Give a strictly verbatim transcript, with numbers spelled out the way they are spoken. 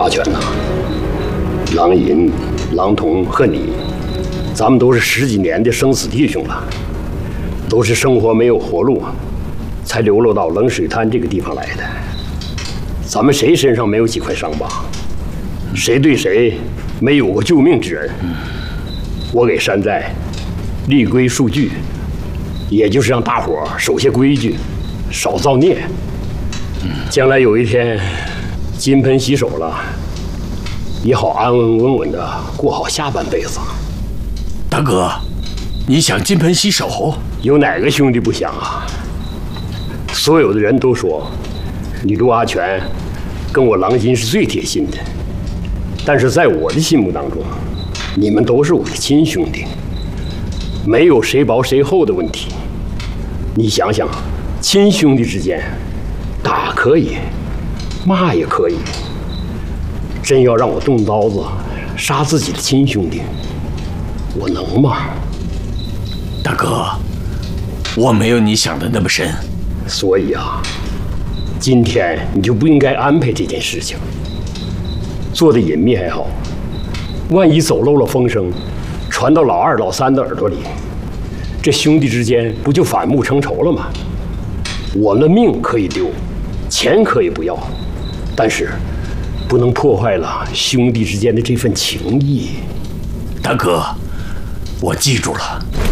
阿全呐，郎银、郎同和你，咱们都是十几年的生死弟兄了，都是生活没有活路，才流落到冷水滩这个地方来的。咱们谁身上没有几块伤疤？谁对谁没有过救命之恩？我给山寨立规数据，也就是让大伙守下规矩，少造孽。将来有一天金盆洗手了，也好安安稳稳的过好下半辈子。 大哥，你想金盆洗手？ 有哪个兄弟不想啊？所有的人都说你陆阿全跟我郎金是最贴心的，但是在我的心目当中，你们都是我的亲兄弟，没有谁薄谁厚的问题。你想想，亲兄弟之间打可以，骂也可以，真要让我动刀子杀自己的亲兄弟，我能吗？ 大哥，我没有你想的那么深。 所以啊，今天你就不应该安排这件事情，做的隐秘还好，万一走漏了风声，传到老二、老三的耳朵里，这兄弟之间不就反目成仇了吗？我们的命可以丢，钱可以不要，但是不能破坏了兄弟之间的这份情谊。 大哥，我记住了。